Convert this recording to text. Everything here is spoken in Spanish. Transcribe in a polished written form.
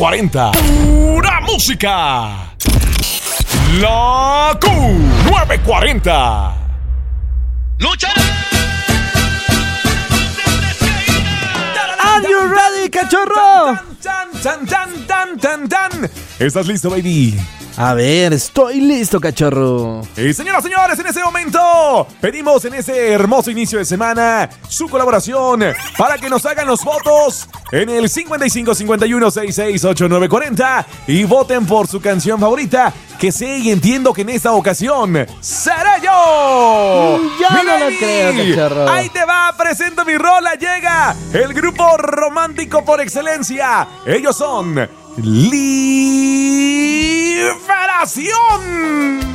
940. Pura música. La Q940. ¡Lucharé! Are you ready, cachorro? ¿Estás listo, baby? A ver, estoy listo, cachorro. Y señoras, señores, en este momento pedimos en este hermoso inicio de semana su colaboración para que nos hagan los votos en el 55 51 66 8940 y voten por su canción favorita, que sé y entiendo que en esta ocasión seré yo. Ya Mi no lo baby, creo, cachorro. Ahí te va, presento mi rola, llega el grupo romántico por excelencia. Ellos son Liberación.